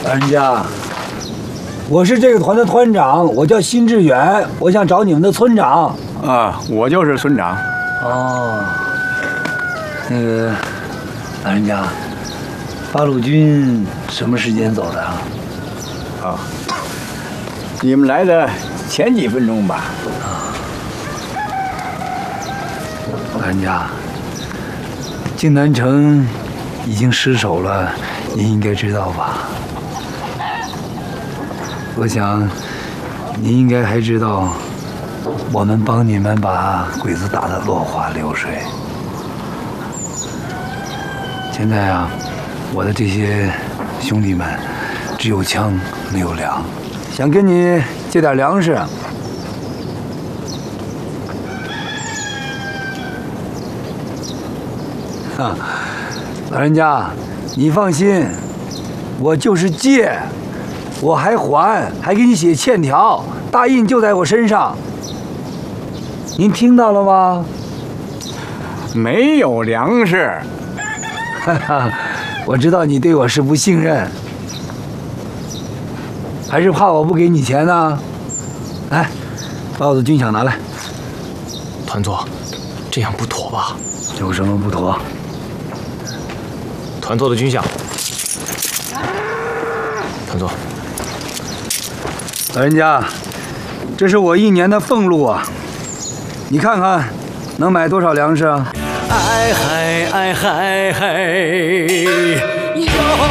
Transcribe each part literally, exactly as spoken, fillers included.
老人家，我是这个团的团长，我叫辛志远，我想找你们的村长。 啊，我就是村长。 哦，那个老人家，八路军什么时间走的啊？ 啊，你们来的前几分钟吧。 啊，老人家，靖南城已经失守了，您应该知道吧？我想，您应该还知道，我们帮你们把鬼子打得落花流水。现在啊，我的这些兄弟们只有枪没有粮，想跟你借点粮食。啊，老人家，你放心，我就是借。我还还，还给你写欠条，大印就在我身上。您听到了吗？ 没有粮食。 哈哈，我知道你对我是不信任，还是怕我不给你钱呢？来，把我的军饷拿来。 团座，这样不妥吧？ 有什么不妥？ 团座的军饷。团座。 老人家，这是我一年的俸禄啊，你看看，能买多少粮食啊？ 哎嗨哎嗨嗨哟！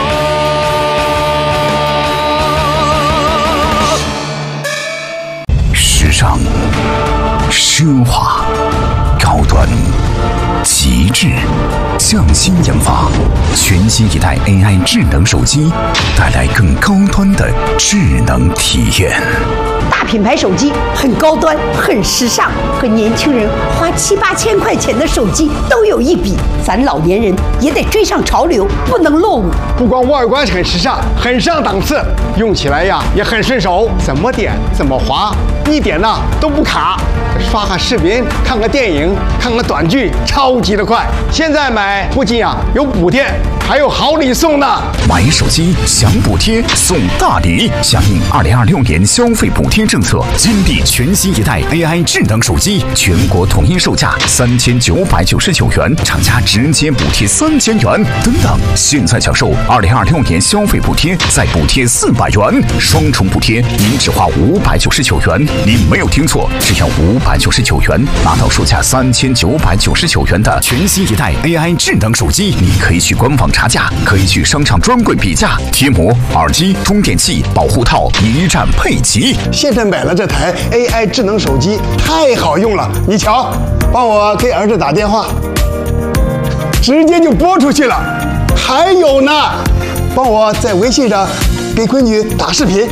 时尚、奢华、高端、极致，匠心研发，全新一代 A I 智能手机，带来更高端的智能体验。 大品牌手机很高端，很时尚，和年轻人花七八千块钱的手机都有一比。咱老年人也得追上潮流，不能落伍。 不光外观很时尚，很上档次，用起来呀也很顺手，怎么点怎么滑，一点呢都不卡。刷个视频，看个电影，看个短剧，超级的快。现在买不仅啊有补贴，还有好礼送呢。 买手机享补贴送大礼，响应二零二六年消费补贴政策，金地全新一代 A I 智能手机，全国统一售价三千九百九十九元，厂家直接补贴三千元。等等，现在享受二零二六年消费补贴，再补贴四百元，双重补贴，您只花五百九十九元。您没有听错，只要五百九十九元，拿到售价三千九百九十九元的全新一代 A I 智能手机。你可以去官网查价，可以去商场专柜比价，贴膜、耳机、充电器、保护套一站配齐。 现在买了这台 A I 智能手机，太好用了。你瞧，帮我给儿子打电话，直接就拨出去了。还有呢，帮我在微信上给闺女打视频。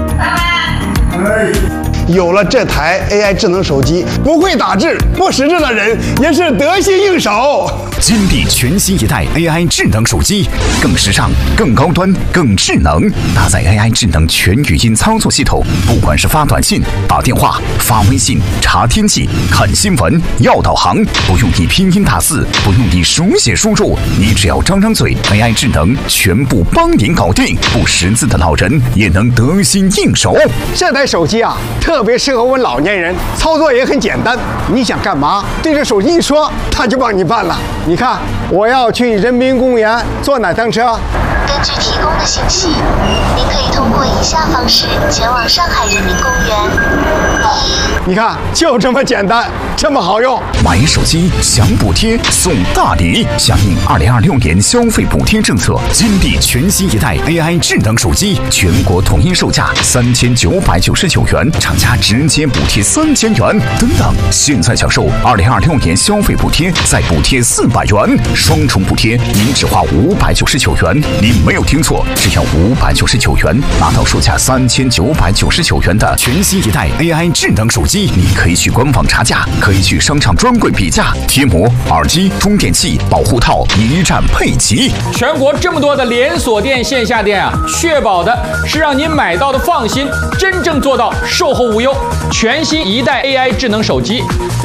有了这台 A I 智能手机，不会打字、不识字的人也是得心应手。 金地全新一代 A I 智能手机，更时尚、更高端、更智能，搭载 A I 智能全语音操作系统，不管是发短信、打电话、发微信、查天气、看新闻、要导航，不用你拼音打字，不用你手写输入，你只要张张嘴 ，A I 智能全部帮您搞定，不识字的老人也能得心应手。 这台手机啊，特别适合我们老年人，操作也很简单。你想干嘛，对着手机一说，它就帮你办了。你看，我要去人民公园坐哪趟车？ 根据提供的信息，您可以通过以下方式前往上海人民公园。 你看，就这么简单，这么好用。 买手机享补贴送大礼，响应二零二六年消费补贴政策，金地全新一代 A I 智能手机，全国统一售价三千九百九十九元，厂家直接补贴三千元。等等，现在享受二零二六年消费补贴，再补贴四百元，双重补贴，您只花五百九十九元。您没有听错，只要五百九十九元，拿到售价三千九百九十九元的全新一代 A I 智能手机。你可以去官网查价，可以去商场专柜比价，贴膜、耳机、充电器、保护套一站配齐。 全国这么多的连锁店、线下店啊，确保的是让您买到的放心，真正做到售后无忧。全新一代 A I 智能手机。